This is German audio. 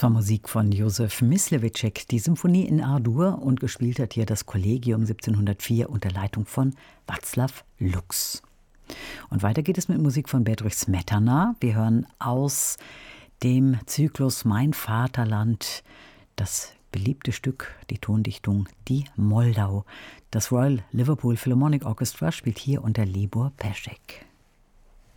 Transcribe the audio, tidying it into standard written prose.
war Musik von Josef Myslewitschek, die Symphonie in A-Dur, und gespielt hat hier das Kollegium 1704 unter Leitung von Václav Lux. Und weiter geht es mit Musik von Bedřich Smetana. Wir hören aus dem Zyklus Mein Vaterland das beliebte Stück, die Tondichtung Die Moldau. Das Royal Liverpool Philharmonic Orchestra spielt hier unter Libor Peschek.